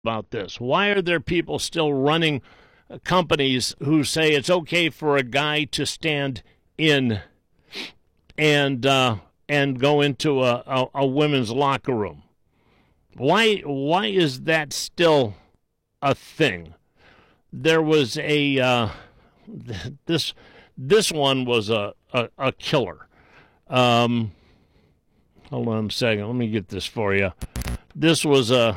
about this? Why are there people still running companies who say it's okay for a guy to stand in and go into a women's locker room? Why is that still a thing? There was this one was a killer. Hold on a second. Let me get this for you. This was an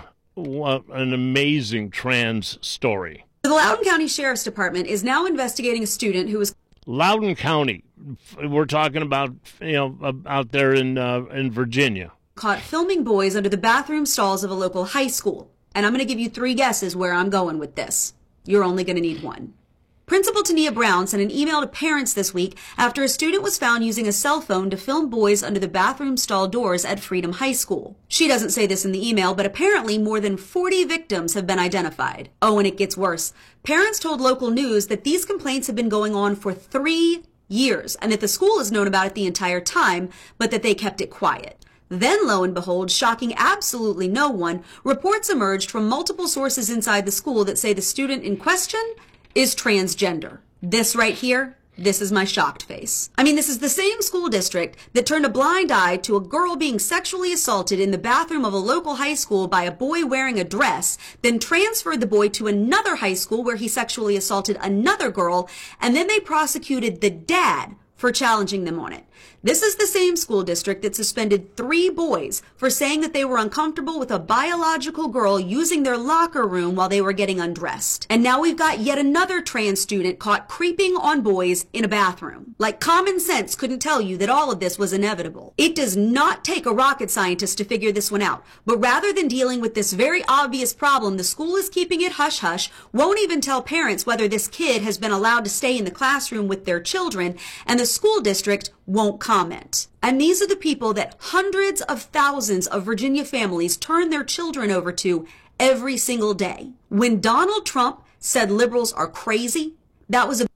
amazing trans story. The Loudoun County Sheriff's Department is now investigating a student who was Loudoun County. We're talking about, out there in Virginia. Caught filming boys under the bathroom stalls of a local high school. And I'm going to give you 3 guesses where I'm going with this. You're only going to need 1. Principal Tania Brown sent an email to parents this week after a student was found using a cell phone to film boys under the bathroom stall doors at Freedom High School. She doesn't say this in the email, but apparently more than 40 victims have been identified. Oh, and it gets worse. Parents told local news that these complaints have been going on for 3 years and that the school has known about it the entire time, but that they kept it quiet. Then, lo and behold, shocking absolutely no one, reports emerged from multiple sources inside the school that say the student in question is transgender. This right here, this is my shocked face. I mean, this is the same school district that turned a blind eye to a girl being sexually assaulted in the bathroom of a local high school by a boy wearing a dress, then transferred the boy to another high school where he sexually assaulted another girl, and then they prosecuted the dad for challenging them on it. This is the same school district that suspended 3 boys for saying that they were uncomfortable with a biological girl using their locker room while they were getting undressed. And now we've got yet another trans student caught creeping on boys in a bathroom. Like common sense couldn't tell you that all of this was inevitable. It does not take a rocket scientist to figure this one out. But rather than dealing with this very obvious problem, the school is keeping it hush-hush, won't even tell parents whether this kid has been allowed to stay in the classroom with their children, and the school district won't comment. And these are the people that hundreds of thousands of Virginia families turn their children over to every single day. When Donald Trump said liberals are crazy, that was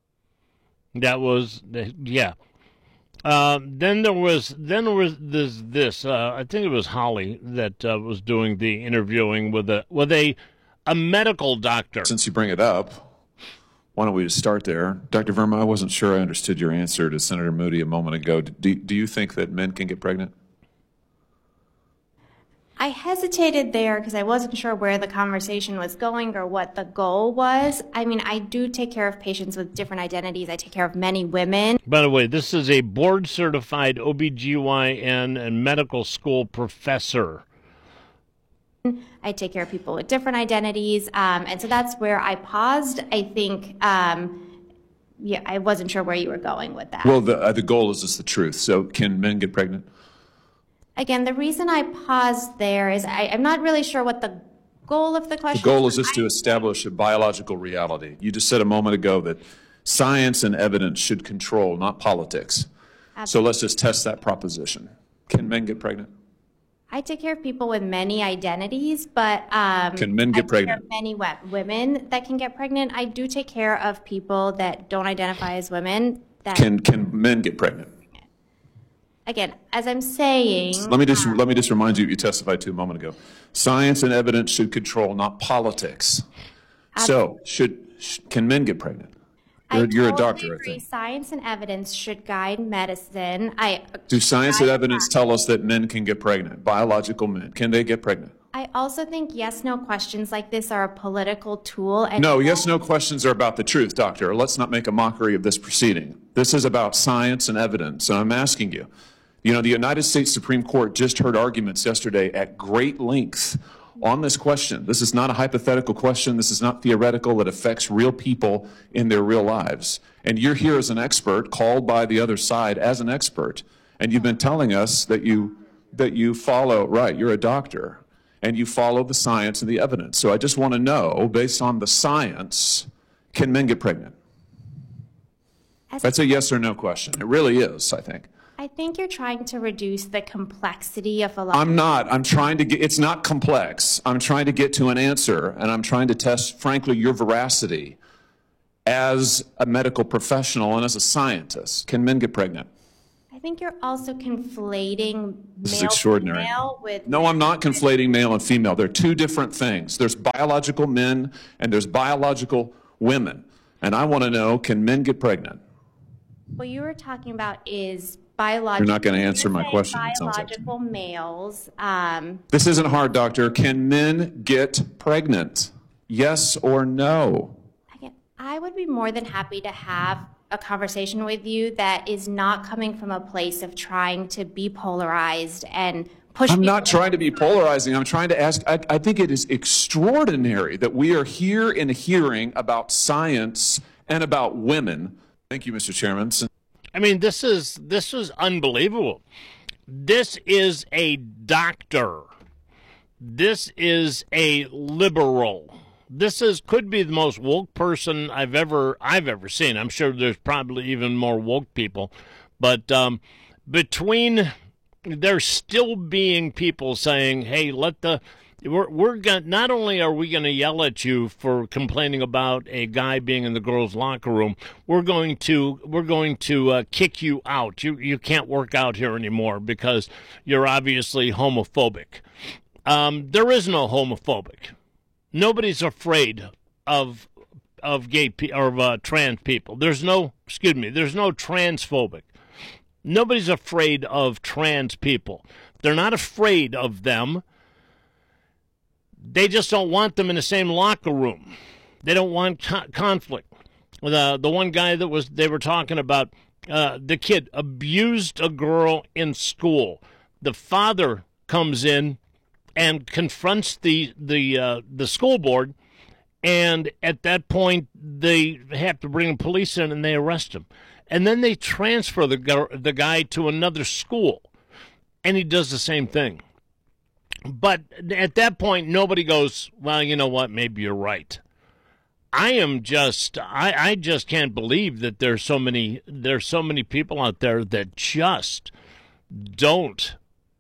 yeah. Then there was this. I think it was Holly that was doing the interviewing with a medical doctor. Since you bring it up, why don't we just start there? Dr. Verma, I wasn't sure I understood your answer to Senator Moody a moment ago. Do you think that men can get pregnant? I hesitated there because I wasn't sure where the conversation was going or what the goal was. I mean, I do take care of patients with different identities. I take care of many women. By the way, this is a board-certified OBGYN and medical school professor. I take care of people with different identities. And so that's where I paused. I think, I wasn't sure where you were going with that. Well, the goal is just the truth. So can men get pregnant? Again, the reason I paused there is I'm not really sure what the goal of the question is. The goal is just to establish a biological reality. You just said a moment ago that science and evidence should control, not politics. Absolutely. So let's just test that proposition. Can men get pregnant? I take care of people with many identities, but can men get pregnant? There are many women that can get pregnant. I do take care of people that don't identify as women. Can men get pregnant? Again, as I'm saying, let me just remind you what you testified to a moment ago. Science and evidence should control, not politics. So can men get pregnant? You're a doctor, agree. I think. Science and evidence should guide medicine. Do science and evidence tell us that men can get pregnant? Biological men, can they get pregnant? I also think yes/no questions like this are a political tool. And no, yes/no questions are about the truth, doctor. Let's not make a mockery of this proceeding. This is about science and evidence, and I'm asking you. You know, the United States Supreme Court just heard arguments yesterday at great length on this question. This is not a hypothetical question. This is not theoretical. It affects real people in their real lives. And you're here as an expert, called by the other side as an expert, and you've been telling us that you follow, right, you're a doctor, and you follow the science and the evidence. So I just want to know, based on the science, can men get pregnant? That's a yes or no question. It really is, I think. I think you're trying to reduce the complexity of a lot. I'm not. I'm trying to get, it's not complex. I'm trying to get to an answer, and I'm trying to test, frankly, your veracity as a medical professional and as a scientist. Can men get pregnant? I think you're also conflating This is male extraordinary. female with No, I'm not conflating male and female. They're two different things. There's biological men and there's biological women. And I want to know, can men get pregnant? What you were talking about is biological. You're not going to answer my saying question, it sounds like. Biological males. This isn't hard, doctor. Can men get pregnant? Yes or no? Again, I would be more than happy to have a conversation with you that is not coming from a place of trying to be polarized and push. I'm not trying to be polarizing. I'm trying to ask. I think it is extraordinary that we are here in a hearing about science and about women. Thank you, Mr. Chairman. I mean, this is unbelievable. This is a doctor. This is a liberal. This could be the most woke person I've ever seen. I'm sure there's probably even more woke people, but there's still being people saying, "Hey, we're going not only are we going to yell at you for complaining about a guy being in the girls' locker room, we're going to kick you out. You can't work out here anymore because you're obviously homophobic." There is no homophobic. Nobody's afraid of gay or trans people. There's no transphobic. Nobody's afraid of trans people. They're not afraid of them. They just don't want them in the same locker room. They don't want conflict. The one guy they were talking about, the kid abused a girl in school. The father comes in and confronts the school board, and at that point they have to bring the police in and they arrest him, and then they transfer the guy to another school, and he does the same thing. But at that point, nobody goes, "Well, you know what? Maybe you're right." I just can't believe that there's so many people out there that just don't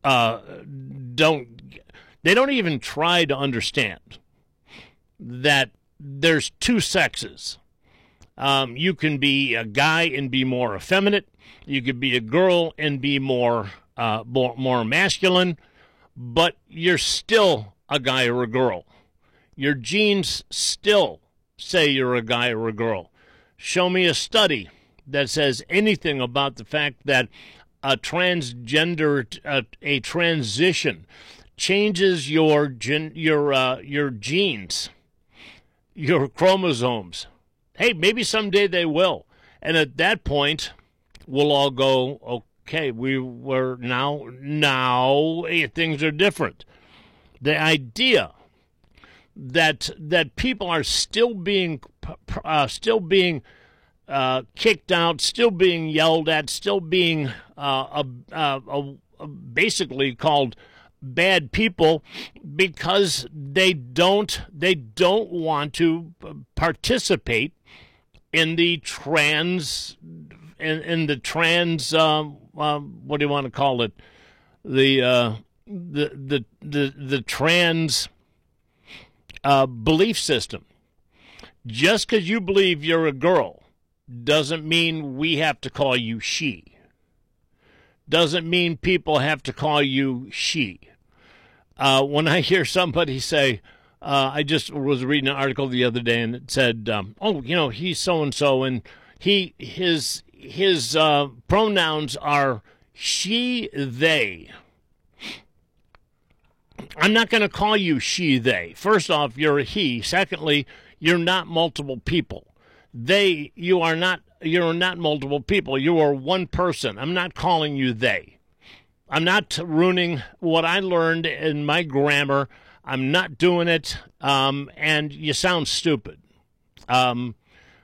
they don't even try to understand that there's two sexes. You can be a guy and be more effeminate. You could be a girl and be more masculine, but you're still a guy or a girl. Your genes still say you're a guy or a girl. Show me a study that says anything about the fact that a transition changes your genes, your chromosomes. Hey, maybe someday they will. And at that point, we'll all go, okay, now things are different. The idea that people are still being kicked out, still being yelled at, still being basically called bad people because they don't want to participate in the trans what do you want to call it, the trans belief system. Just because you believe you're a girl doesn't mean we have to call you she. Doesn't mean people have to call you she. When I hear somebody say, I just was reading an article the other day and it said, he's so-and-so and his pronouns are she, they. I'm not going to call you she, they. First off, you're a he. Secondly, you're not multiple people. You're not multiple people. You are one person. I'm not calling you they. I'm not ruining what I learned in my grammar. I'm not doing it. And you sound stupid. And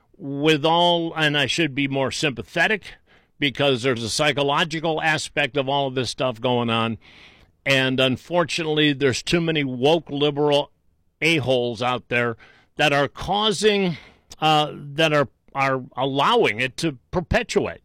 I should be more sympathetic because there's a psychological aspect of all of this stuff going on. And unfortunately, there's too many woke liberal a-holes out there that are causing, that are allowing it to perpetuate.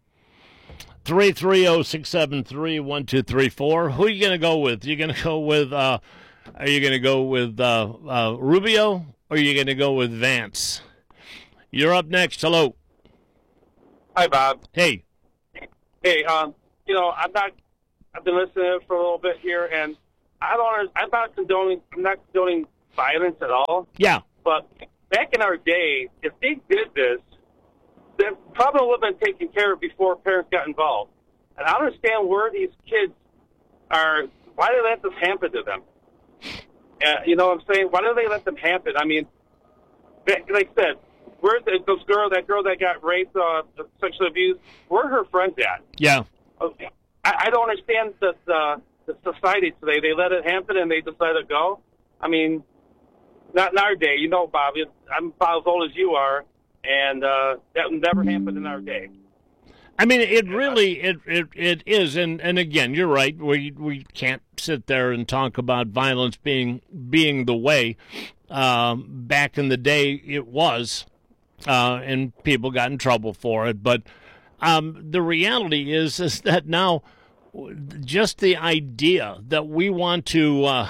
330-673-1234. Who are you going to go with? Are you going to go with Rubio or are you going to go with Vance? You're up next. Hello. Hi, Bob. Hey. Hey, I've been listening for a little bit here, and I'm not condoning violence at all. Yeah. But back in our day, if they did this, the problem would have been taken care of before parents got involved. And I don't understand where these kids are. Why do they let this happen to them? You know what I'm saying? Why do they let them happen? I mean, like I said, where's that girl that got raped, sexually abused? Where are her friends at? Yeah. Okay. I don't understand the society today. They let it happen and they decide to go. I mean, not in our day. You know, Bob, I'm about as old as you are, and that never happened in our day. I mean, it really it is, and again, you're right. We can't sit there and talk about violence being the way back in the day it was, and people got in trouble for it. But the reality is that now, just the idea that we want to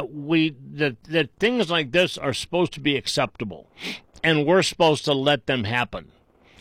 that things like this are supposed to be acceptable, and we're supposed to let them happen.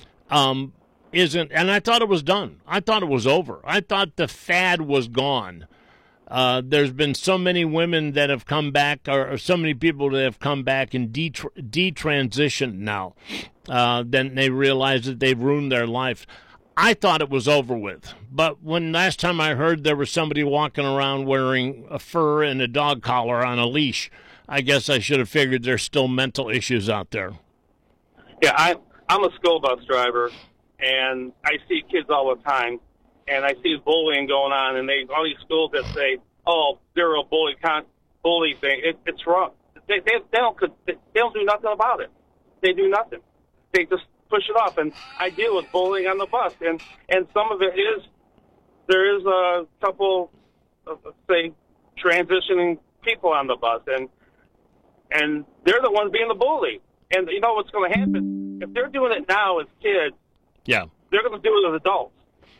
Isn't, and I thought it was done. I thought it was over. I thought the fad was gone. There's been so many women that have come back, or so many people that have come back and detransitioned now. Then they realize that they've ruined their life. I thought it was over with. But when last time I heard there was somebody walking around wearing a fur and a dog collar on a leash, I guess I should have figured there's still mental issues out there. Yeah, I'm a school bus driver. And I see kids all the time, and I see bullying going on, and all these schools that say, "Oh, they're a bully thing." It's wrong. They don't do nothing about it. They do nothing. They just push it off. And I deal with bullying on the bus, and some of it is there is a couple of, say, transitioning people on the bus, and they're the ones being the bully. And you know what's going to happen if they're doing it now as kids. Yeah, they're going to do it as adults,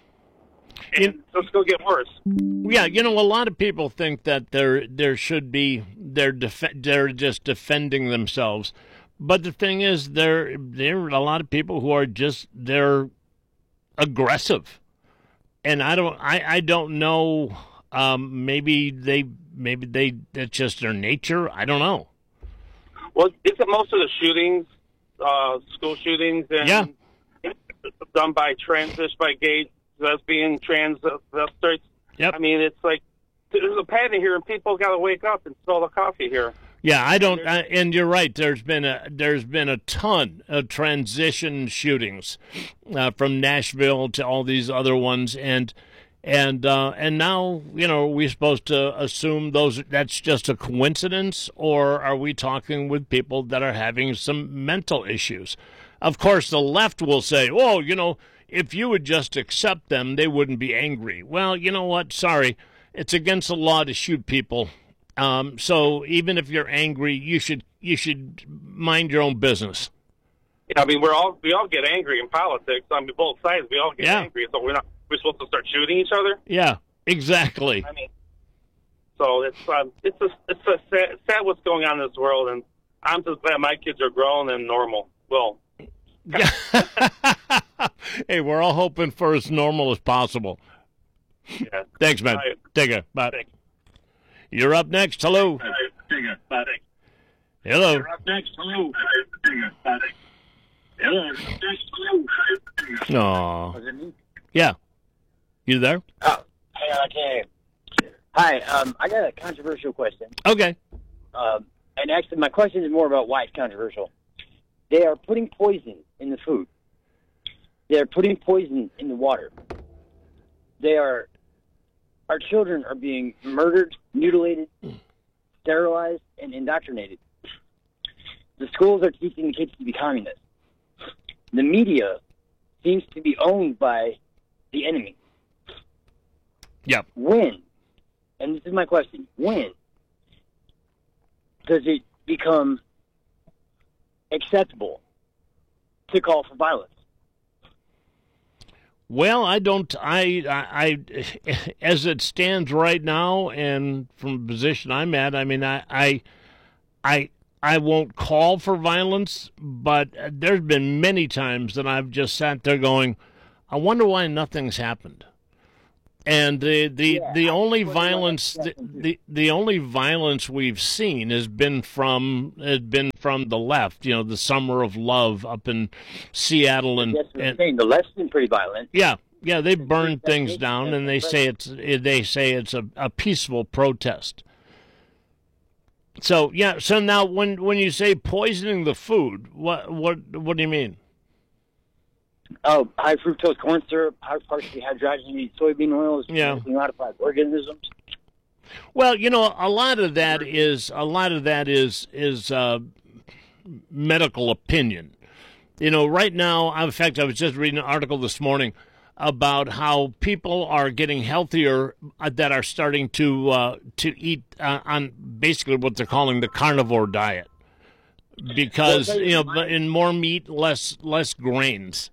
and so it's going to get worse. Yeah, a lot of people think that there should be they're just defending themselves, but the thing is, there are a lot of people who are they're aggressive, and I don't know. Maybe that's just their nature. I don't know. Well, isn't most of the shootings, school shootings, and yeah. done by gay, lesbian, transvestites? Yep. I mean, it's like there's a pattern here, and people got to wake up and smell the coffee here. Yeah, and you're right. There's been a ton of transition shootings from Nashville to all these other ones, and now we're supposed to assume that's just a coincidence, or are we talking with people that are having some mental issues? Of course, the left will say, "Oh, if you would just accept them, they wouldn't be angry." Well, you know what? Sorry, it's against the law to shoot people. So even if you're angry, you should mind your own business. Yeah, I mean, we all get angry in politics. I mean, both sides, we all get angry. So we're supposed to start shooting each other. Yeah, exactly. I mean, so it's sad what's going on in this world, and I'm just glad my kids are grown and normal. Well. Yeah. Hey, we're all hoping for as normal as possible. Yeah. Thanks, man. Bye. Take care. Bye. Thanks. You're up next. Hello. Take care. Bye. Hello. You're up next. Hello. Bye. Hello. Next. Aw. Was it me? Yeah. You there? Oh, hang on, I can't. Hi, I got a controversial question. Okay. And actually, my question is more about why it's controversial. They are putting poison in the food. They are putting poison in the water. Our children are being murdered, mutilated, sterilized, and indoctrinated. The schools are teaching the kids to be communists. The media seems to be owned by the enemy. Yep. When, and this is my question, when does it become acceptable to call for violence? Well, I as it stands right now, and from the position I'm at, I mean, I won't call for violence, but there's been many times that I've just sat there going, I wonder why nothing's happened. And the only well, violence the only violence we've seen has been from the left. You know, the Summer of Love up in Seattle and the left's been pretty violent. yeah, they burned things down, and they say it's a peaceful protest. So yeah, so now when you say poisoning the food, what do you mean? Oh, high fructose corn syrup, high partially hydrogenated soybean oils, genetically modified organisms. Well, you know, a lot of that is medical opinion. You know, right now, in fact, I was just reading an article this morning about how people are getting healthier that are starting to eat on basically what they're calling the carnivore diet, because in more meat, less grains.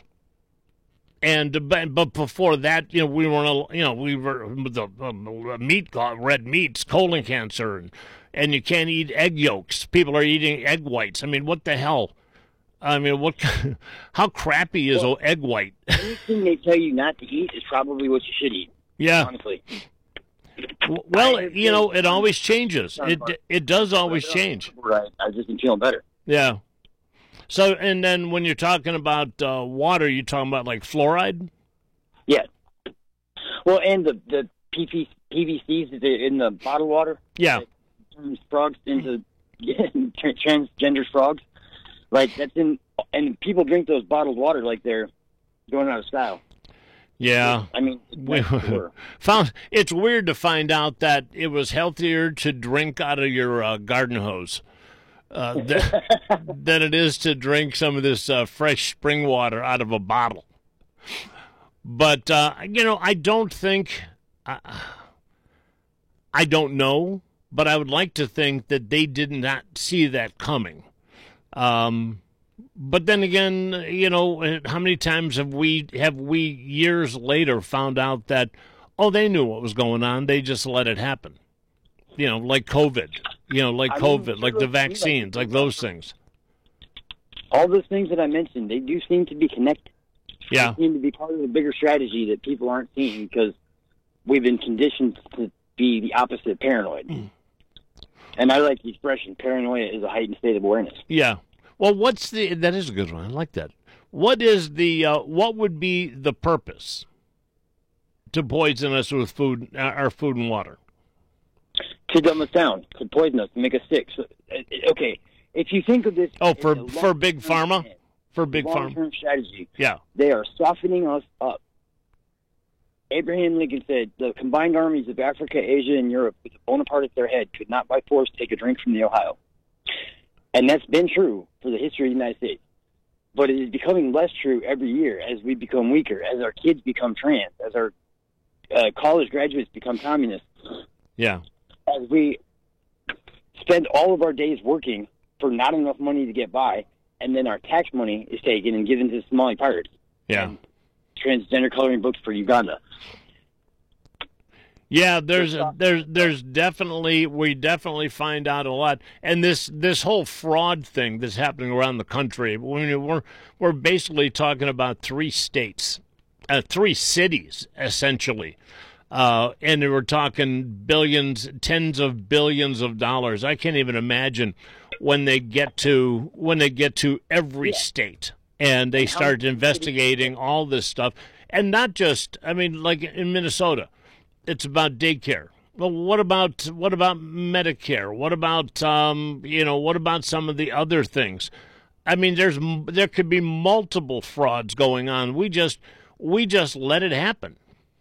And but before that, we were the meat, red meats, colon cancer, and you can't eat egg yolks. People are eating egg whites. I mean, what the hell? I mean, how crappy is an egg white? Anything they tell you not to eat is probably what you should eat. Yeah. Honestly. Well, it always changes. It does always change. Right. I've just been feeling better. Yeah. So, and then when you're talking about water, you're talking about like fluoride? Yeah. Well, and the PVCs in the bottled water. Yeah. Turns frogs into transgender frogs. Like, that's in, and people drink those bottled water like they're going out of style. Yeah. I mean, it's weird to find out that it was healthier to drink out of your garden hose than it is to drink some of this fresh spring water out of a bottle. But, I don't think, I don't know, but I would like to think that they did not see that coming. But then again, how many times have we years later found out that, they knew what was going on. They just let it happen. Like COVID, like the vaccines, like those things. All those things that I mentioned, they do seem to be connected. Yeah. They seem to be part of a bigger strategy that people aren't seeing because we've been conditioned to be the opposite of paranoid. And I like the expression, paranoia is a heightened state of awareness. Yeah. Well, that is a good one. I like that. What would be the purpose to poison us with our food and water? To dumb us down, to poison us, to make us sick. So, okay, if you think of this... Oh, for big pharma? For big pharma? Long-term strategy. Yeah. They are softening us up. Abraham Lincoln said, the combined armies of Africa, Asia, and Europe, with Bonaparte at their head, could not by force take a drink from the Ohio. And that's been true for the history of the United States. But it is becoming less true every year as we become weaker, as our kids become trans, as our college graduates become communists. Yeah. As we spend all of our days working for not enough money to get by, and then our tax money is taken and given to the Somali pirates. Yeah. Transgender coloring books for Uganda. Yeah, there's definitely, we definitely find out a lot, and this whole fraud thing that's happening around the country. We're basically talking about 3 states, 3 cities essentially, and we're talking billions, tens of billions of dollars. I can't even imagine when they get to every state and they start investigating all this stuff, and not just, I mean, like in Minnesota. It's about daycare. Well, what about Medicare? What about what about some of the other things? I mean, there could be multiple frauds going on. We just let it happen.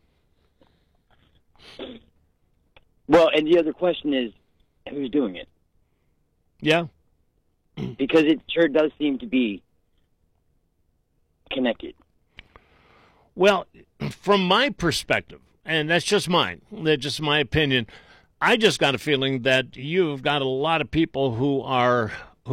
Well, and the other question is, who's doing it? Yeah, because it sure does seem to be connected. Well, from my perspective. And that's just mine. That's just my opinion. I just got a feeling that you've got a lot of people who are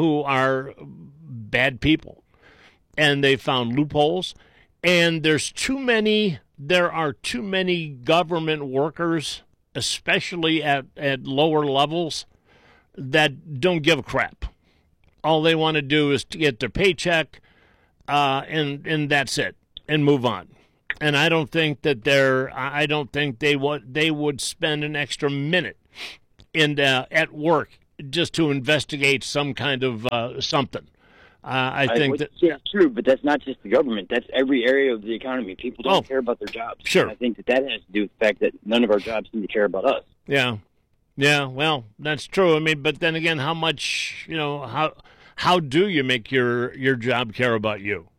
bad people, and they found loopholes. And there are too many government workers, especially at lower levels, that don't give a crap. All they want to do is to get their paycheck, and that's it, and move on. And I don't think that I don't think they would spend an extra minute at work just to investigate some kind of something. I think that it's true, but that's not just the government. That's every area of the economy. People don't care about their jobs. Sure. And I think that has to do with the fact that none of our jobs seem to care about us. Yeah. Yeah, well, that's true. I mean, but then again, how much, how do you make your job care about you?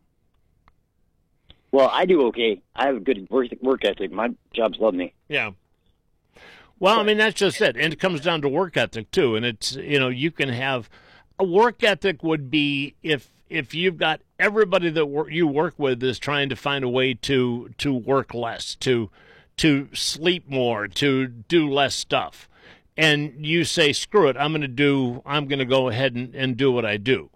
Well, I do okay. I have a good work ethic. My jobs love me. Yeah. Well, I mean, that's just it. And it comes down to work ethic, too. And it's, you can have a work ethic would be if you've got everybody that you work with is trying to find a way to work less, to sleep more, to do less stuff. And you say, screw it, I'm going to go ahead and do what I do.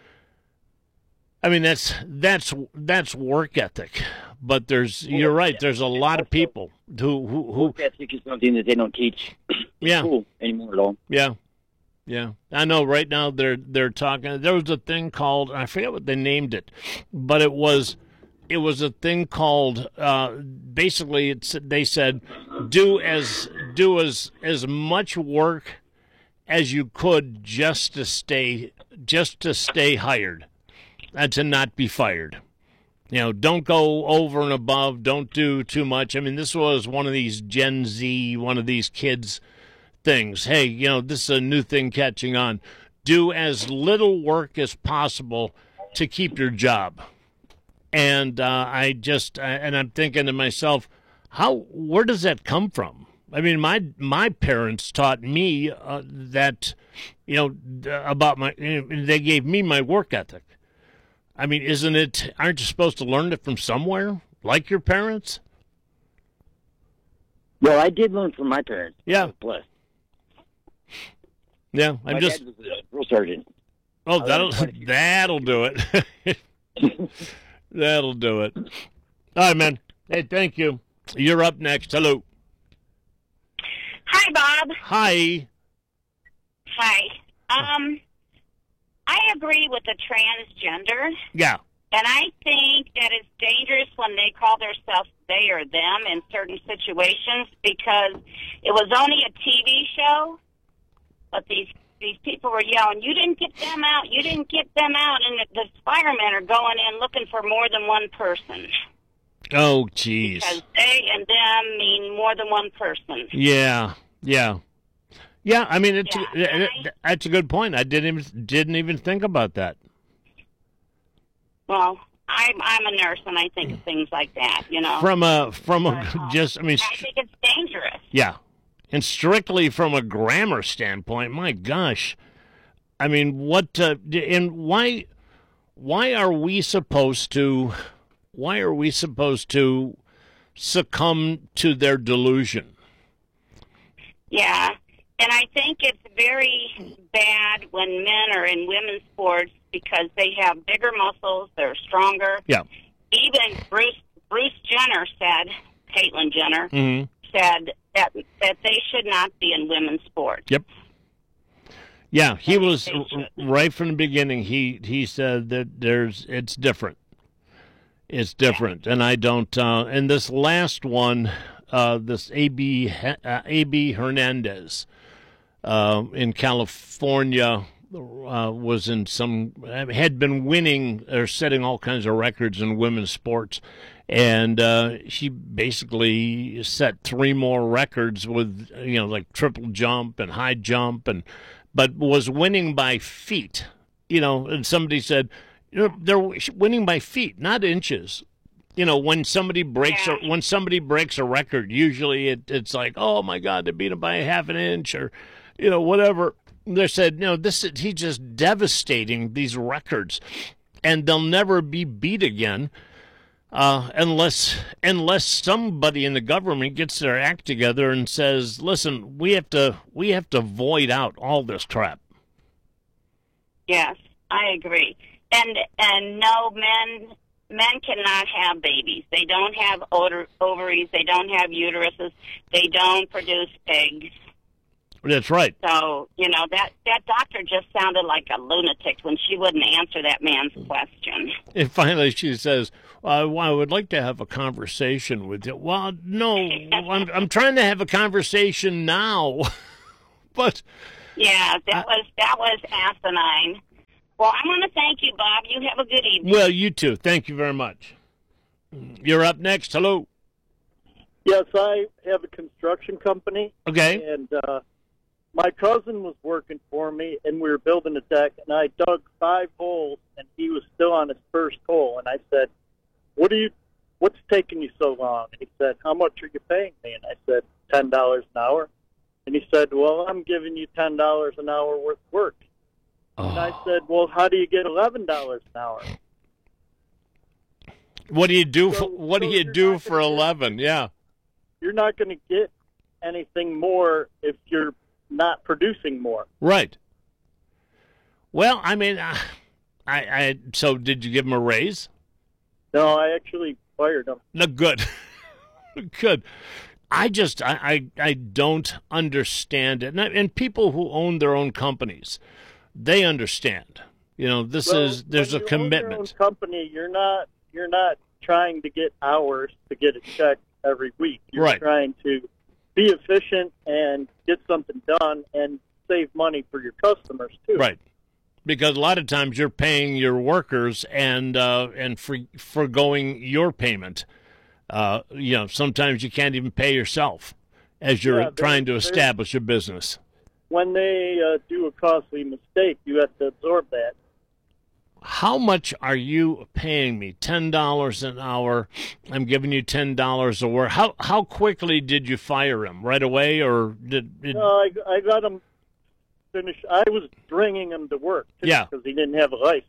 I mean, that's work ethic. But you're right, there's a lot of people who work ethic is something that they don't teach in school anymore at all. Yeah. Yeah, I know. Right now they're talking. There was a thing called, I forget what they named it, but it was a thing called. Basically, they said do as much work as you could just to stay hired, and to not be fired. Don't go over and above. Don't do too much. I mean, this was one of these Gen Z, one of these kids things. Hey, this is a new thing catching on. Do as little work as possible to keep your job. And I'm thinking to myself, where does that come from? I mean, my parents taught me that, about they gave me my work ethic. I mean, aren't you supposed to learn it from somewhere, like your parents? Well, I did learn from my parents. Yeah. I was blessed. Yeah, my dad was a drill sergeant. Oh, that'll do it. That'll do it. All right, man. Hey, thank you. You're up next. Hello. Hi, Bob. Hi. Hi. I agree with the transgender. Yeah. And I think that it's dangerous when they call themselves they or them in certain situations, because it was only a TV show, but these people were yelling, you didn't get them out, you didn't get them out, and the firemen are going in looking for more than one person. Oh, jeez. Because they and them mean more than one person. Yeah. I mean, that's a good point. I didn't even think about that. Well, I'm a nurse, and I think of things like that. I think it's dangerous. Yeah, and strictly from a grammar standpoint, my gosh, I mean, and why are we supposed to succumb to their delusion? Yeah. And I think it's very bad when men are in women's sports because they have bigger muscles, they're stronger. Yeah. Even Bruce Jenner said, Caitlyn Jenner, said that they should not be in women's sports. Yep. Yeah, he was right from the beginning. He said that it's different. It's different, and I don't. And this last one, this AB Hernandez. In California, had been winning or setting all kinds of records in women's sports, and she basically set 3 more records with like triple jump and high jump, but was winning by feet. And somebody said, they're winning by feet, not inches. When somebody breaks a record, usually it's like, oh my God, they beat him by a half an inch or whatever. They said, he's just devastating these records, and they'll never be beat again unless somebody in the government gets their act together and says, listen, we have to void out all this crap. Yes, I agree. And no, men cannot have babies. They don't have ovaries. They don't have uteruses. They don't produce eggs. That's right. So, that doctor just sounded like a lunatic when she wouldn't answer that man's question. And finally she says, I would like to have a conversation with you. Well, no, I'm trying to have a conversation now, but Yeah, that was asinine. Well, I want to thank you, Bob. You have a good evening. well, you too. Thank you very much. You're up next. Hello. Yes, I have a construction company. Okay. And my cousin was working for me, and we were building a deck, and I dug 5 holes, and he was still on his first hole. And I said, what's taking you so long? And he said, how much are you paying me? And I said, $10 an hour. And he said, well, I'm giving you $10 an hour worth of work. And I said, well, how do you get $11 an hour? What do you do? So- What do so you you're do not for gonna get- 11? Yeah. You're not going to get anything more if you're not producing more. Right. Well, I mean, so did you give him a raise? No, I actually fired him. No, good. Good. I don't understand it. And people who own their own companies, they understand. You know, there's Well, a when you own your own commitment. company, you're not trying to get hours to get a check every week. You're Right. trying to be efficient and get something done and save money for your customers too. Right. Because a lot of times you're paying your workers and forgoing your payment. Sometimes you can't even pay yourself as you're Yeah, trying to there's- establish a business. When they do a costly mistake, you have to absorb that. How much are you paying me? $10 an hour. I'm giving you $10 a hour. How quickly did you fire him? Right away, or did? No, I got him finished. I was bringing him to work too, Yeah. because he didn't have a license.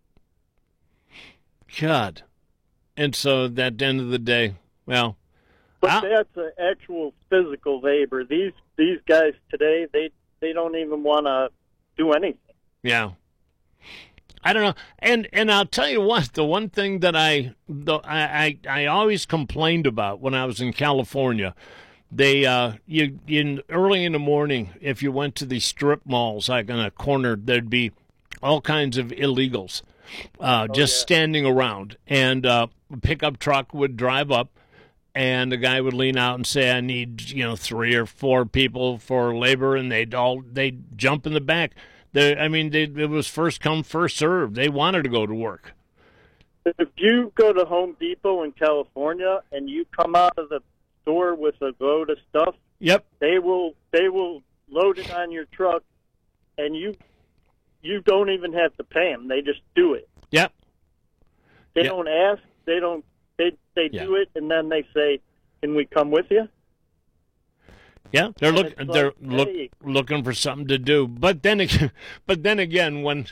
God. And so at the end of the day, well, But that's an actual physical labor. These guys today, they don't even want to do anything. yeah. I don't know, and I'll tell you what. The one thing that I always complained about when I was in California, they early in the morning, if you went to these strip malls, like on a corner, there'd be all kinds of illegals just standing around, and a pickup truck would drive up, and the guy would lean out and say, "I need 3 or 4 people for labor," and they'd jump in the back. It was first come, first served. They wanted to go to work. If you go to Home Depot in California and you come out of the store with a load of stuff, Yep. they will load it on your truck, and you don't even have to pay them. They just do it. Yep. They Yep. don't ask. They don't. They Yeah. do it, and then they say, "Can we come with you?" Yeah, they're it's like, hey. looking for something to do. But then again, when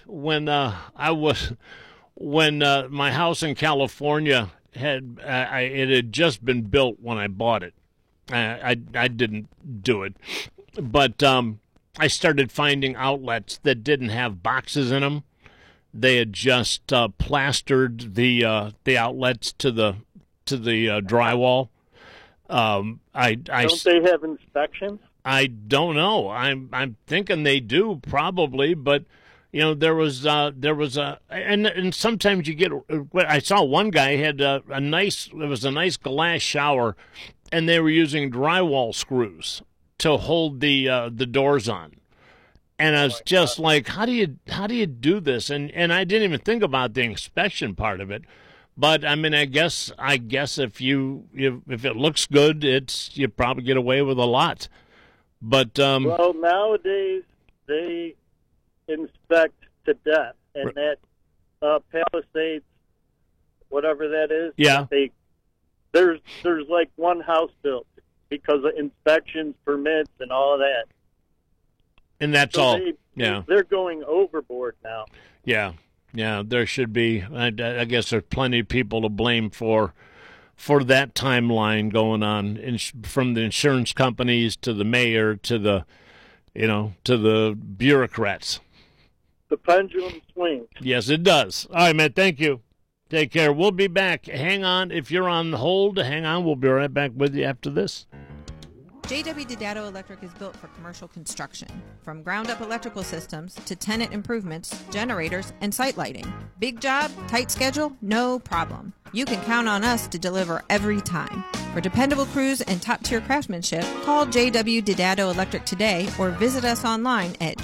my house in California it had just been built when I bought it. I didn't do it, but I started finding outlets that didn't have boxes in them. They had just plastered the outlets to the drywall. Don't they have inspections? I don't know. I'm thinking they do probably, but there was and sometimes you get. I saw one guy had a nice glass shower, and they were using drywall screws to hold the doors on. And I was just like, how do you do this? And I didn't even think about the inspection part of it. But I mean, I guess if it looks good, you probably get away with a lot. But Well, nowadays they inspect to death, and that Palisades, whatever that is, yeah, there's like one house built because of inspections, permits, and all of that. and that's So all. they're going overboard now. Yeah, there should be. I guess there's plenty of people to blame for that timeline going on, from the insurance companies to the mayor to the bureaucrats. The pendulum swings. Yes, it does. All right, man. Thank you. Take care. We'll be back. Hang on. If you're on hold, hang on. We'll be right back with you after this. JW Didato Electric is built for commercial construction, from ground-up electrical systems to tenant improvements, generators, and site lighting. Big job, tight schedule, no problem. You can count on us to deliver every time. For dependable crews and top-tier craftsmanship, call JW Didato Electric today or visit us online at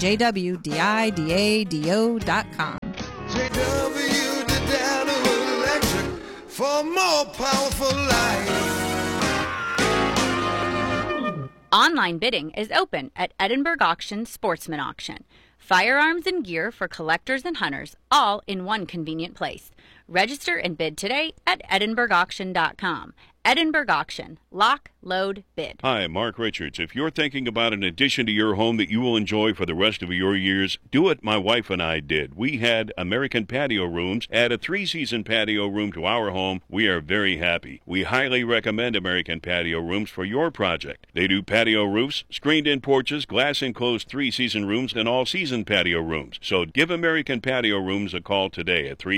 jwdidado.com. JW Didato Electric for more powerful life. Online bidding is open at Edinburgh Auction Sportsman Auction. Firearms and gear for collectors and hunters, all in one convenient place. Register and bid today at edinburghauction.com. Edinburgh Auction. Lock, load, bid. Hi, Mark Richards. If you're thinking about an addition to your home that you will enjoy for the rest of your years, do what my wife and I did. We had American Patio Rooms add a 3-season patio room to our home. We are very happy. We highly recommend American Patio Rooms for your project. They do patio roofs, screened-in porches, glass-enclosed 3-season rooms, and all-season patio rooms. So give American Patio Rooms a call today at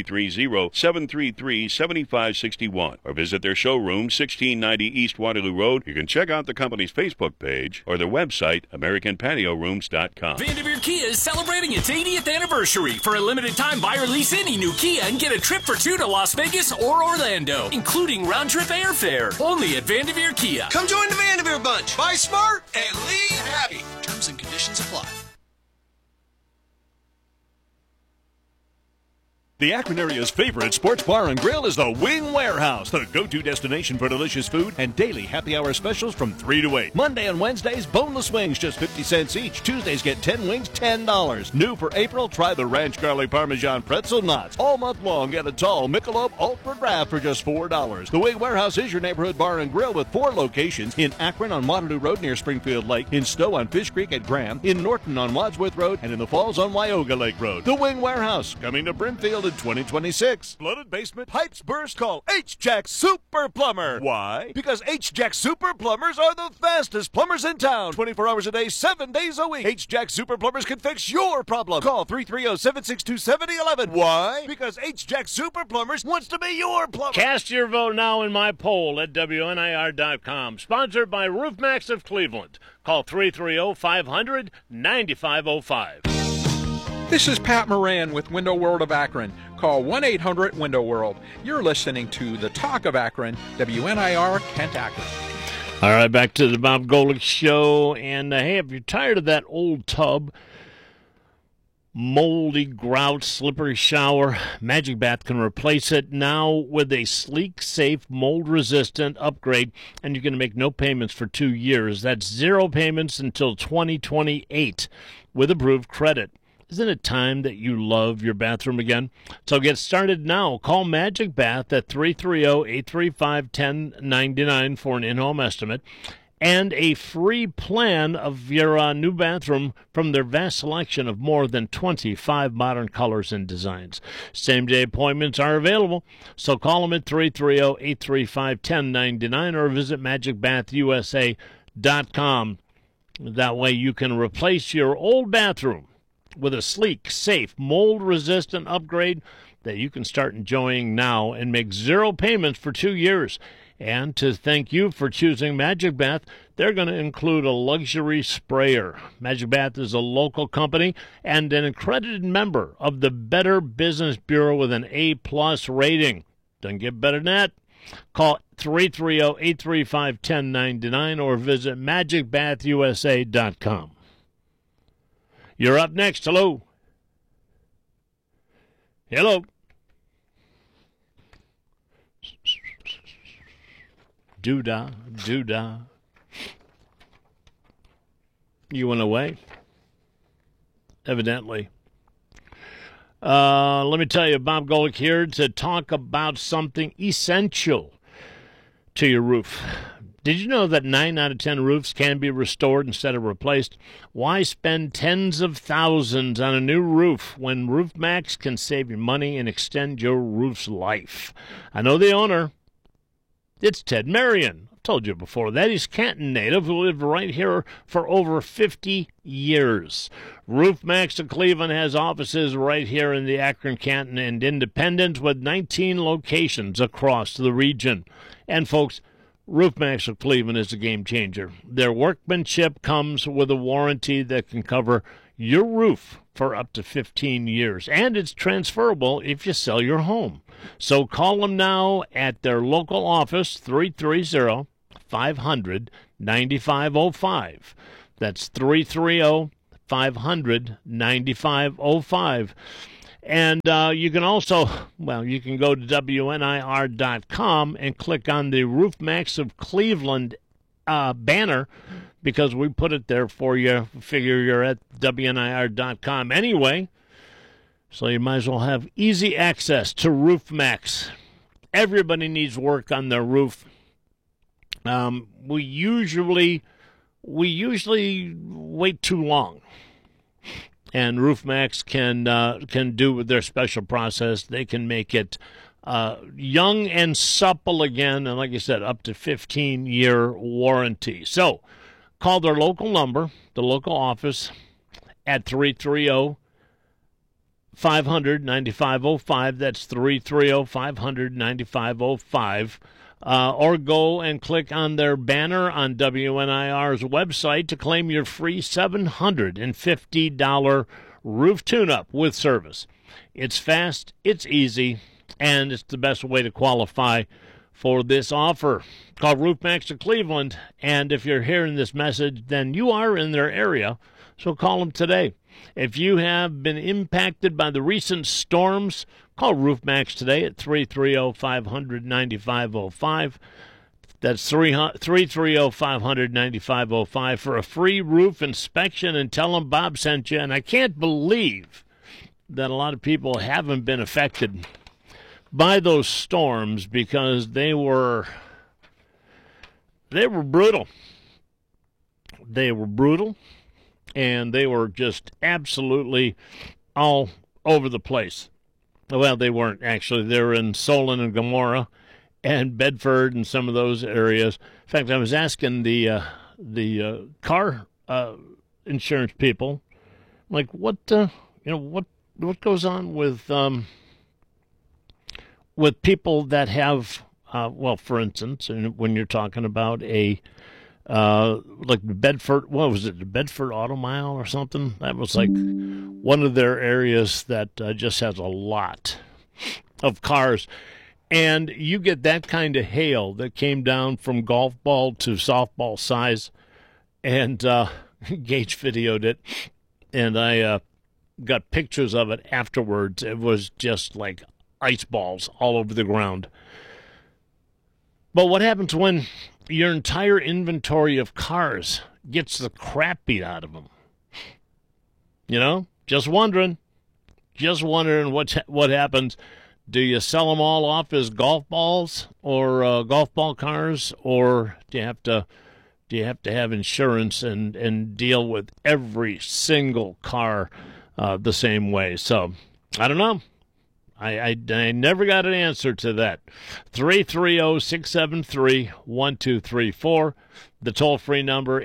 330-733-7561 or visit their showroom, 1690 East Waterloo Road. You can check out the company's Facebook page or their website, AmericanPatioRooms.com. Vanderveer Kia is celebrating its 80th anniversary. For a limited time, buy or lease any new Kia and get a trip for 2 to Las Vegas or Orlando, including round-trip airfare. Only at Vanderveer Kia. Come join the Vanderveer Bunch. Buy smart and leave happy. Terms and conditions apply. The Akron area's favorite sports bar and grill is the Wing Warehouse, the go-to destination for delicious food and daily happy hour specials from 3 to 8. Monday and Wednesdays, boneless wings, just 50 cents each. Tuesdays, get 10 wings, $10. New for April, try the Ranch Garlic Parmesan Pretzel Knots. All month long, get a tall Michelob Ultra Draft for just $4. The Wing Warehouse is your neighborhood bar and grill with 4 locations: in Akron on Waterloo Road near Springfield Lake, in Stowe on Fish Creek at Graham, in Norton on Wadsworth Road, and in the Falls on Wyoga Lake Road. The Wing Warehouse, coming to Brimfield in 2026. Flooded basement, pipes burst, call H-Jack Super Plumber. Why? Because H-Jack Super Plumbers are the fastest plumbers in town. 24 hours a day, 7 days a week. H-Jack Super Plumbers can fix your problem. Call 330-762-7011. Why? Because H-Jack Super Plumbers wants to be your plumber. Cast your vote now in my poll at WNIR.com. Sponsored by RoofMax of Cleveland. Call 330-500-9505. This is Pat Moran with Window World of Akron. Call 1-800-WINDOW-WORLD. You're listening to The Talk of Akron, WNIR Kent Akron. All right, back to the Bob Golick Show. And, hey, if you're tired of that old tub, moldy grout, slippery shower, Magic Bath can replace it now with a sleek, safe, mold-resistant upgrade, and you're going to make no payments for 2 years. That's 0 payments until 2028 with approved credit. Isn't it time that you love your bathroom again? So get started now. Call Magic Bath at 330-835-1099 for an in-home estimate and a free plan of your new bathroom from their vast selection of more than 25 modern colors and designs. Same-day appointments are available, so call them at 330-835-1099 or visit magicbathusa.com. That way you can replace your old bathroom with a sleek, safe, mold-resistant upgrade that you can start enjoying now and make 0 payments for 2 years. And to thank you for choosing Magic Bath, they're going to include a luxury sprayer. Magic Bath is a local company and an accredited member of the Better Business Bureau with an A+ rating. Doesn't get better than that. Call 330-835-1099 or visit magicbathusa.com. You're up next. Hello. Hello. Doo-dah, doo-dah. You went away? Evidently. Let me tell you, Bob Golick here to talk about something essential to your roof. Did you know that 9 out of 10 roofs can be restored instead of replaced? Why spend tens of thousands on a new roof when RoofMax can save you money and extend your roof's life? I know the owner. It's Ted Marion. I've told you before that. He's Canton native who lived right here for over 50 years. RoofMax of Cleveland has offices right here in the Akron, Canton, and Independence with 19 locations across the region. And folks, RoofMax of Cleveland is a game changer. Their workmanship comes with a warranty that can cover your roof for up to 15 years, and it's transferable if you sell your home. So call them now at their local office, 330-500-9505. That's 330-500-9505. And you can also, you can go to WNIR.com and click on the RoofMax of Cleveland banner, because we put it there for you. Figure you're at WNIR.com anyway, so you might as well have easy access to RoofMax. Everybody needs work on their roof. We usually wait too long. And RoofMax can do with their special process. They can make it young and supple again, and like I said, up to 15-year warranty. So call their local number, the local office, at 330-500-9505. That's 330-500-9505. Or go and click on their banner on WNIR's website to claim your free $750 roof tune-up with service. It's fast, it's easy, and it's the best way to qualify for this offer. Call RoofMax of Cleveland, and if you're hearing this message, then you are in their area, so call them today. If you have been impacted by the recent storms, call RoofMax today at 330-500-9505. That's 330-500-9505 for a free roof inspection, and tell them Bob sent you. And I can't believe that a lot of people haven't been affected by those storms, because they were brutal. They were brutal, and they were just absolutely all over the place. Well, they weren't, actually. They were in Solon and Gomorrah and Bedford and some of those areas. In fact, I was asking the car insurance people, like, what goes on with people that have, for instance, and when you're talking about like the Bedford, what was it, the Bedford Auto Mile or something? That was like one of their areas that just has a lot of cars. And you get that kind of hail that came down from golf ball to softball size. And Gage videoed it, and I got pictures of it afterwards. It was just like ice balls all over the ground. But what happens when your entire inventory of cars gets the crap beat out of them? Just wondering what happens. Do you sell them all off as golf balls or golf ball cars, or do you have to have insurance and deal with every single car the same way? So I don't know. I never got an answer to that. 330-673-1234. The toll-free number,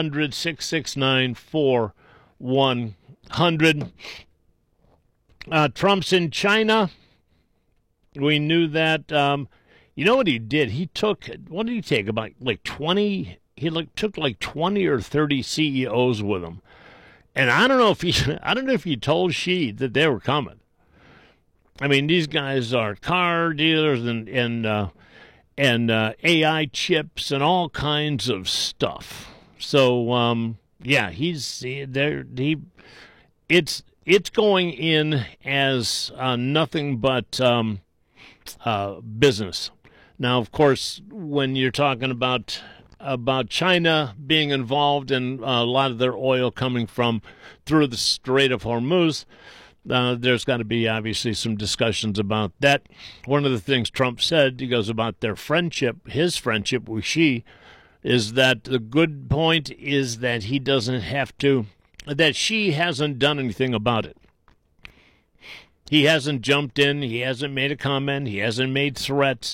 800-669-4100. Trump's in China. We knew that. You know what he did? He took, what did he take? About like 20, took like 20 or 30 CEOs with him. And I don't know if he told Xi that they were coming. I mean, these guys are car dealers and AI chips and all kinds of stuff. So it's going in as nothing but business. Now, of course, when you're talking about China being involved in a lot of their oil coming from through the Strait of Hormuz, there's got to be obviously some discussions about that. One of the things Trump said, he goes about their friendship, his friendship with Xi, is that the good point is that he doesn't have to, that Xi hasn't done anything about it. He hasn't jumped in, he hasn't made a comment, he hasn't made threats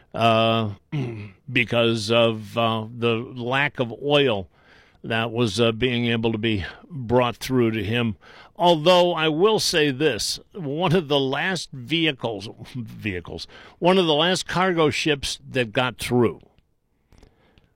because of the lack of oil that was being able to be brought through to him. Although I will say this, one of the last one of the last cargo ships that got through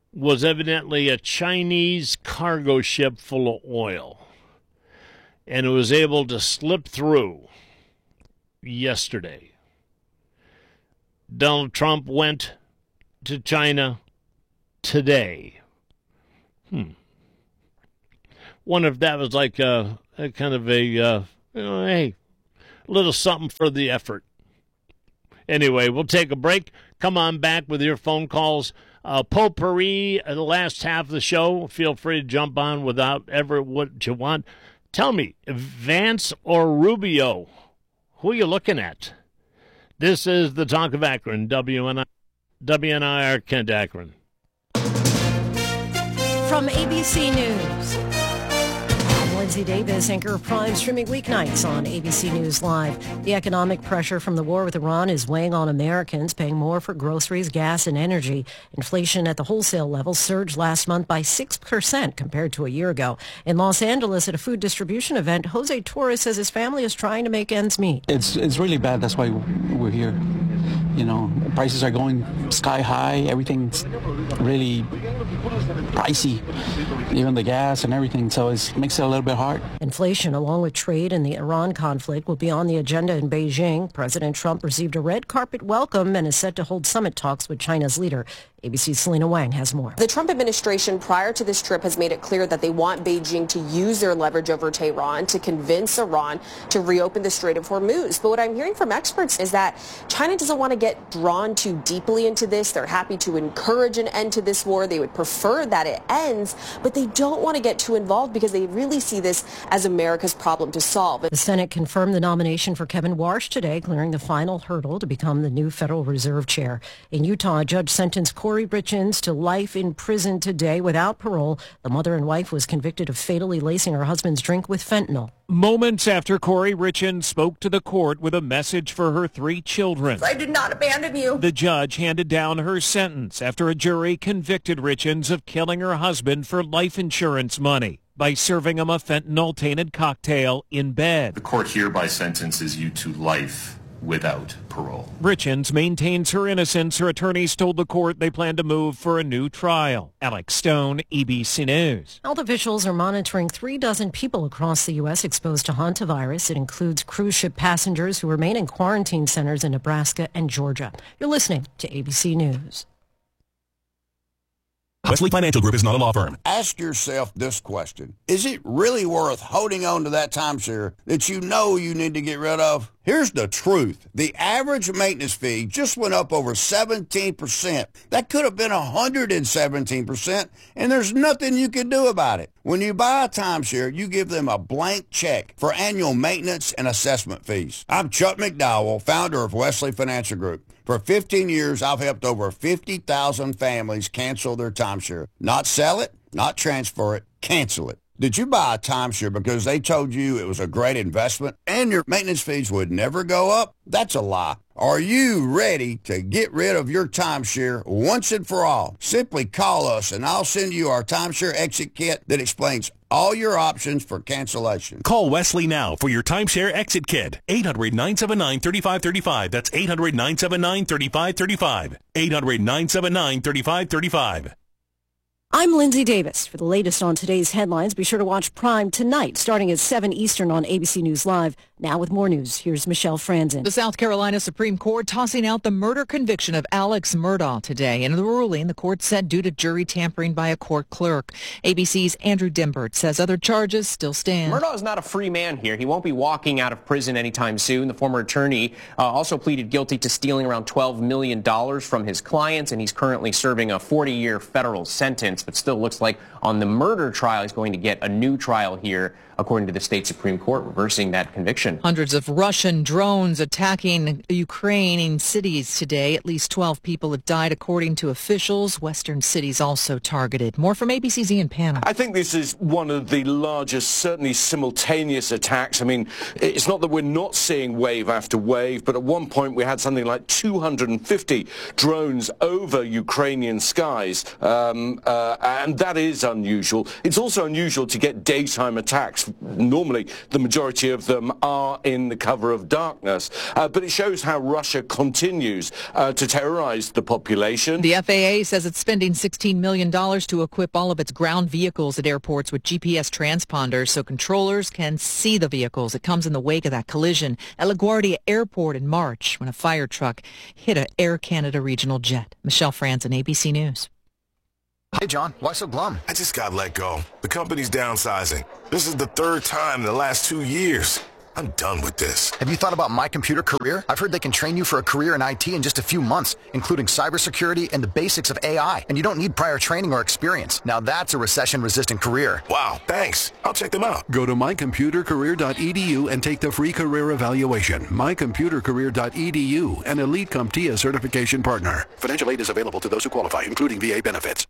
was evidently a Chinese cargo ship full of oil, and it was able to slip through yesterday. Donald Trump went to China today. Wonder if that was like a kind of a hey, little something for the effort. Anyway, we'll take a break. Come on back with your phone calls. Potpourri, the last half of the show. Feel free to jump on without ever what you want. Tell me, Vance or Rubio? Who are you looking at? This is the Talk of Akron, WNIR Kent Akron. From ABC News, I'm Lindsay Davis, anchor of Prime, streaming weeknights on ABC News Live. The economic pressure from the war with Iran is weighing on Americans, paying more for groceries, gas, and energy. Inflation at the wholesale level surged last month by 6% compared to a year ago. In Los Angeles, at a food distribution event, Jose Torres says his family is trying to make ends meet. It's really bad. That's why we're here. You know, prices are going sky high. Everything's really pricey, even the gas and everything. So it makes it a little bit hard. Inflation, along with trade and the Iran conflict, will be on the agenda in Beijing. President Trump received a red carpet welcome and is set to hold summit talks with China's leader. ABC's Selena Wang has more. The Trump administration prior to this trip has made it clear that they want Beijing to use their leverage over Tehran to convince Iran to reopen the Strait of Hormuz. But what I'm hearing from experts is that China doesn't want to get drawn too deeply into this. They're happy to encourage an end to this war. They would prefer that it ends, but they don't want to get too involved because they really see this as America's problem to solve. The Senate confirmed the nomination for Kevin Warsh today, clearing the final hurdle to become the new Federal Reserve Chair. In Utah, a judge sentenced Corey Richins to life in prison today without parole. The mother and wife was convicted of fatally lacing her husband's drink with fentanyl. Moments after Corey Richins spoke to the court with a message for her 3 children. I did not abandon you. The judge handed down her sentence after a jury convicted Richins of killing her husband for life insurance money by serving him a fentanyl-tainted cocktail in bed. The court hereby sentences you to life without parole. Richins maintains her innocence. Her attorneys told the court they plan to move for a new trial. Alex Stone, ABC News. Health officials are monitoring 36 people across the U.S. exposed to hantavirus. It includes cruise ship passengers who remain in quarantine centers in Nebraska and Georgia. You're listening to ABC News. Wesley Financial Group is not a law firm. Ask yourself this question. Is it really worth holding on to that timeshare that you know you need to get rid of? Here's the truth. The average maintenance fee just went up over 17%. That could have been 117%, and there's nothing you can do about it. When you buy a timeshare, you give them a blank check for annual maintenance and assessment fees. I'm Chuck McDowell, founder of Wesley Financial Group. For 15 years, I've helped over 50,000 families cancel their timeshare. Not sell it, not transfer it, cancel it. Did you buy a timeshare because they told you it was a great investment and your maintenance fees would never go up? That's a lie. Are you ready to get rid of your timeshare once and for all? Simply call us and I'll send you our timeshare exit kit that explains all your options for cancellation. Call Wesley now for your timeshare exit kit. 800-979-3535. That's 800-979-3535. 800-979-3535. I'm Lindsay Davis. For the latest on today's headlines, be sure to watch Prime tonight, starting at 7 Eastern on ABC News Live. Now with more news, here's Michelle Franzen. The South Carolina Supreme Court tossing out the murder conviction of Alex Murdaugh today. In the ruling, the court said due to jury tampering by a court clerk. ABC's Andrew Dimbert says other charges still stand. Murdaugh is not a free man here. He won't be walking out of prison anytime soon. The former attorney also pleaded guilty to stealing around $12 million from his clients, and he's currently serving a 40-year federal sentence, but still looks like on the murder trial he's going to get a new trial here, according to the state Supreme Court, reversing that conviction. Hundreds of Russian drones attacking Ukrainian cities today. At least 12 people have died, according to officials. Western cities also targeted. More from ABC's Ian Panna. I think this is one of the largest, certainly simultaneous attacks. I mean, it's not that we're not seeing wave after wave, but at one point we had something like 250 drones over Ukrainian skies, and that is unusual. It's also unusual to get daytime attacks because normally the majority of them are in the cover of darkness. But it shows how Russia continues to terrorize the population. The FAA says it's spending $16 million to equip all of its ground vehicles at airports with GPS transponders so controllers can see the vehicles. It comes in the wake of that collision at LaGuardia Airport in March when a fire truck hit an Air Canada regional jet. Michelle Franzen, ABC News. Hey, John, why so glum? I just got let go. The company's downsizing. This is the third time in the last 2 years. I'm done with this. Have you thought about My Computer Career? I've heard they can train you for a career in IT in just a few months, including cybersecurity and the basics of AI. And you don't need prior training or experience. Now that's a recession-resistant career. Wow, thanks. I'll check them out. Go to mycomputercareer.edu and take the free career evaluation. Mycomputercareer.edu, an elite CompTIA certification partner. Financial aid is available to those who qualify, including VA benefits.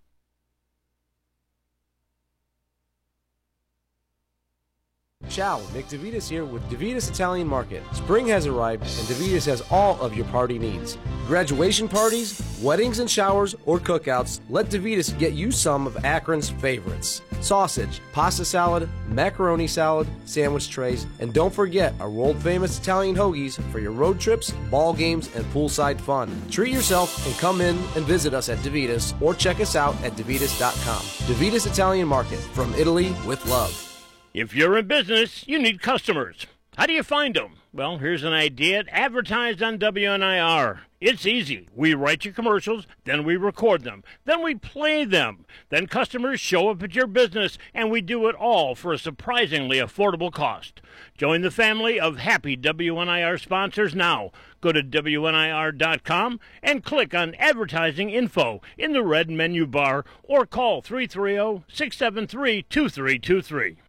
Ciao, Nick DeVitas here with DeVitas Italian Market. Spring has arrived and DeVitas has all of your party needs. Graduation parties, weddings and showers, or cookouts, let DeVitas get you some of Akron's favorites. Sausage, pasta salad, macaroni salad, sandwich trays, and don't forget our world-famous Italian hoagies for your road trips, ball games, and poolside fun. Treat yourself and come in and visit us at DeVitas or check us out at DeVitas.com. DeVitas Italian Market, from Italy with love. If you're in business, you need customers. How do you find them? Well, here's an idea. Advertise on WNIR. It's easy. We write your commercials, then we record them, then we play them. Then customers show up at your business, and we do it all for a surprisingly affordable cost. Join the family of happy WNIR sponsors now. Go to WNIR.com and click on Advertising Info in the red menu bar or call 330-673-2323.